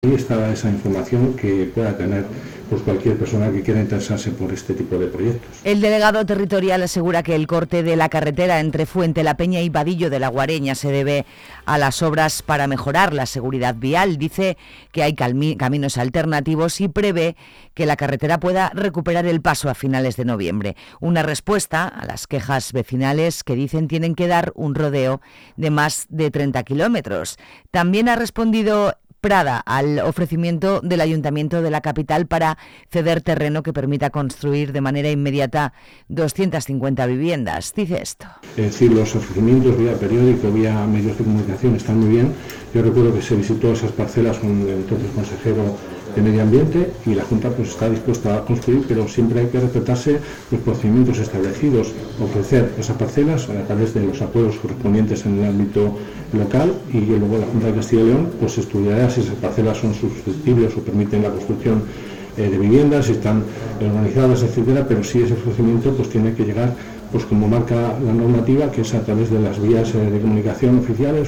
Ahí está esa información que pueda tener pues cualquier persona que quiera interesarse por este tipo de proyectos. El delegado territorial asegura que el corte de la carretera entre Fuente la Peña y Vadillo de la Guareña se debe a las obras para mejorar la seguridad vial. Dice que hay caminos alternativos y prevé que la carretera pueda recuperar el paso a finales de noviembre. Una respuesta a las quejas vecinales que dicen tienen que dar un rodeo de más de 30 kilómetros. También ha respondido Prada al ofrecimiento del Ayuntamiento de la capital para ceder terreno que permita construir de manera inmediata 250 viviendas. Dice esto. Es decir, los ofrecimientos vía periódico, vía medios de comunicación están muy bien. Yo recuerdo que se visitó esas parcelas con el entonces consejero de Medio Ambiente y la Junta pues está dispuesta a construir, pero siempre hay que respetarse los procedimientos establecidos, ofrecer esas parcelas a través de los acuerdos correspondientes en el ámbito local y luego la Junta de Castilla y León pues estudiará si esas parcelas son susceptibles o permiten la construcción de viviendas, si están organizadas, etcétera, pero sí ese ofrecimiento pues tiene que llegar pues como marca la normativa, que es a través de las vías de comunicación oficiales.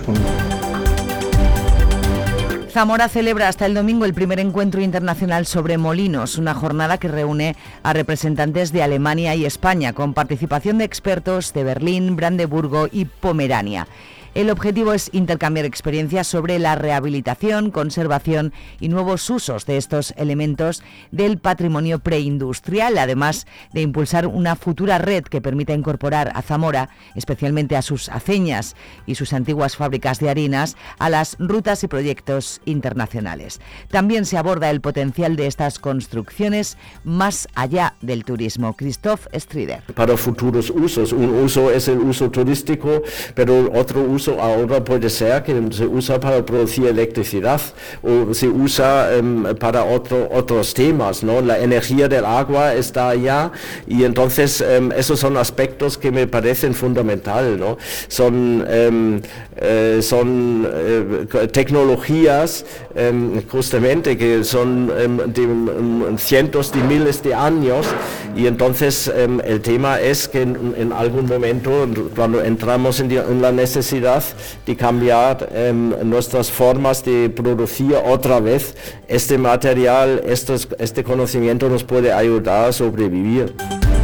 Zamora celebra hasta el domingo el primer encuentro internacional sobre molinos, una jornada que reúne a representantes de Alemania y España, con participación de expertos de Berlín, Brandeburgo y Pomerania. El objetivo es intercambiar experiencias sobre la rehabilitación, conservación y nuevos usos de estos elementos del patrimonio preindustrial, además de impulsar una futura red que permita incorporar a Zamora, especialmente a sus aceñas y sus antiguas fábricas de harinas, a las rutas y proyectos internacionales. También se aborda el potencial de estas construcciones más allá del turismo. Christoph Strider. Para futuros usos. Un uso es el uso turístico, pero otro uso ahora puede ser que se usa para producir electricidad o se usa para otros temas, ¿no? La energía del agua está allá y entonces esos son aspectos que me parecen fundamentales, ¿no? Son tecnologías justamente que son de cientos de miles de años y entonces el tema es que en algún momento cuando entramos en la necesidad de cambiar nuestras formas de producir otra vez este material, este conocimiento nos puede ayudar a sobrevivir.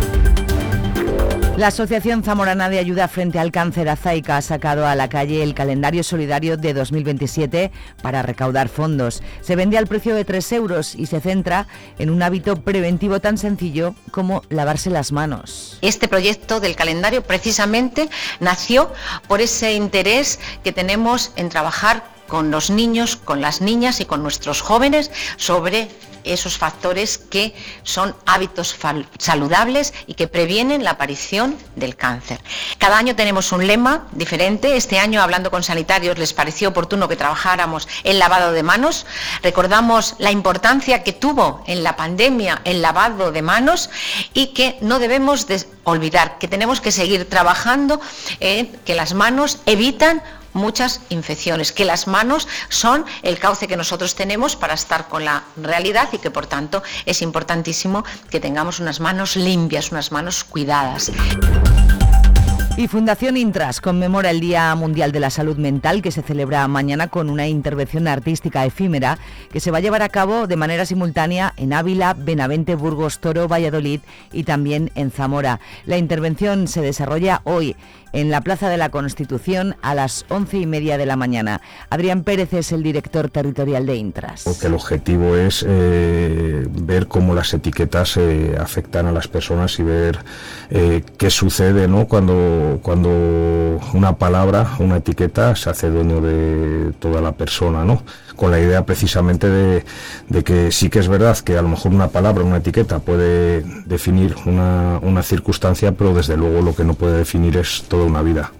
La Asociación Zamorana de Ayuda Frente al Cáncer, AZAICA, ha sacado a la calle el calendario solidario de 2027 para recaudar fondos. Se vende al precio de 3 euros y se centra en un hábito preventivo tan sencillo como lavarse las manos. Este proyecto del calendario precisamente nació por ese interés que tenemos en trabajar con los niños, con las niñas y con nuestros jóvenes sobre esos factores que son hábitos saludables y que previenen la aparición del cáncer. Cada año tenemos un lema diferente. Este año, hablando con sanitarios, les pareció oportuno que trabajáramos el lavado de manos. Recordamos la importancia que tuvo en la pandemia el lavado de manos y que no debemos olvidar que tenemos que seguir trabajando, que las manos evitan muchas infecciones, que las manos son el cauce que nosotros tenemos para estar con la realidad y que por tanto es importantísimo que tengamos unas manos limpias, unas manos cuidadas. Y Fundación Intras conmemora el Día Mundial de la Salud Mental, que se celebra mañana con una intervención artística efímera que se va a llevar a cabo de manera simultánea en Ávila, Benavente, Burgos, Toro, Valladolid y también en Zamora. La intervención se desarrolla hoy en la Plaza de la Constitución a las 11:30 de la mañana. Adrián Pérez es el director territorial de Intras. Porque el objetivo es ver cómo las etiquetas afectan a las personas y ver qué sucede, ¿no? Cuando una palabra, una etiqueta se hace dueño de toda la persona, ¿no? Con la idea precisamente de que sí que es verdad que a lo mejor una palabra, una etiqueta puede definir una circunstancia, pero desde luego lo que no puede definir es toda una vida.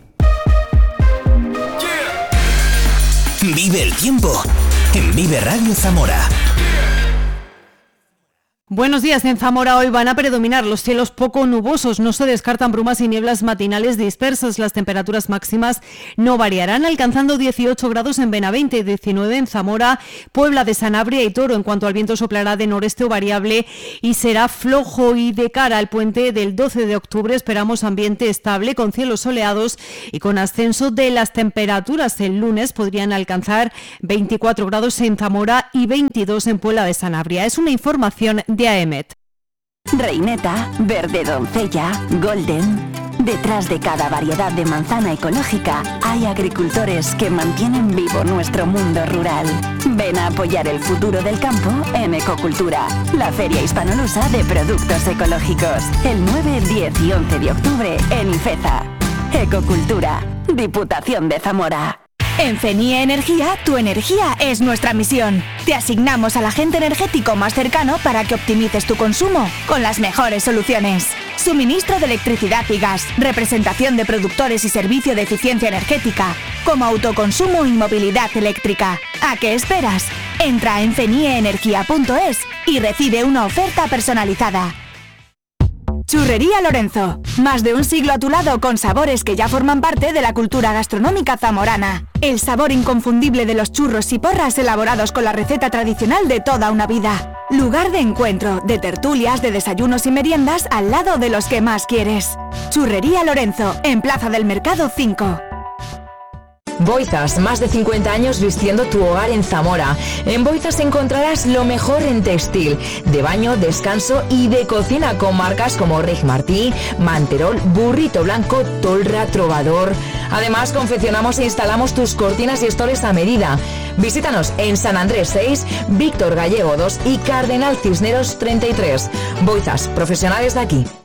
Vive el tiempo en Vive Radio Zamora. Buenos días. En Zamora hoy van a predominar los cielos poco nubosos. No se descartan brumas y nieblas matinales dispersas. Las temperaturas máximas no variarán, alcanzando 18 grados en Benavente y 19 en Zamora, Puebla de Sanabria y Toro. En cuanto al viento, soplará de noreste o variable y será flojo. Y de cara al puente del 12 de octubre esperamos ambiente estable con cielos soleados y con ascenso de las temperaturas. El lunes podrían alcanzar 24 grados en Zamora y 22 en Puebla de Sanabria. Es una información de AEMET. Reineta, verde doncella, golden. Detrás de cada variedad de manzana ecológica hay agricultores que mantienen vivo nuestro mundo rural. Ven a apoyar el futuro del campo en Ecocultura, la feria hispanolusa de productos ecológicos. El 9, 10 y 11 de octubre en Ifeza. Ecocultura, Diputación de Zamora. En FENIE Energía, tu energía es nuestra misión. Te asignamos al agente energético más cercano para que optimices tu consumo con las mejores soluciones. Suministro de electricidad y gas, representación de productores y servicio de eficiencia energética, como autoconsumo y movilidad eléctrica. ¿A qué esperas? Entra en fenieenergia.es y recibe una oferta personalizada. Churrería Lorenzo. Más de un siglo a tu lado con sabores que ya forman parte de la cultura gastronómica zamorana. El sabor inconfundible de los churros y porras elaborados con la receta tradicional de toda una vida. Lugar de encuentro, de tertulias, de desayunos y meriendas al lado de los que más quieres. Churrería Lorenzo, en Plaza del Mercado 5. Boizas, más de 50 años vistiendo tu hogar en Zamora. En Boizas encontrarás lo mejor en textil, de baño, descanso y de cocina con marcas como Reg Martí, Manterol, Burrito Blanco, Tolra, Trovador. Además, confeccionamos e instalamos tus cortinas y estores a medida. Visítanos en San Andrés 6, Víctor Gallego 2 y Cardenal Cisneros 33. Boizas, profesionales de aquí.